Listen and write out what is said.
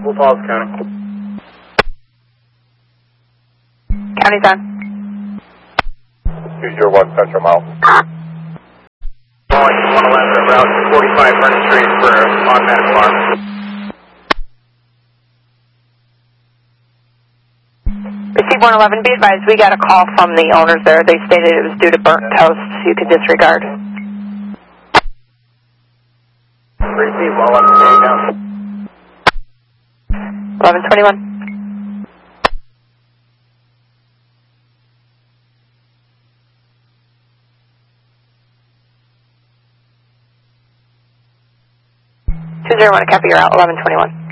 Full Falls County. County's on. 201 Central Mountain. 111 route 45 Vernon Street for automatic alarm. Receive 111, be advised, we got a call from the owners there. They stated it was due to burnt toast, so you could disregard. Receive 111, staying down. 1121. Two zero one, copy, you're out, 1121.